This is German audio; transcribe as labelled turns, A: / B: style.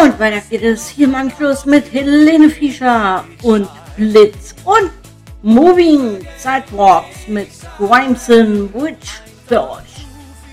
A: Und weiter geht es hier im Anschluss mit Helene Fischer und Blitz und Moving Sidewalks mit Grimeson Witch für euch.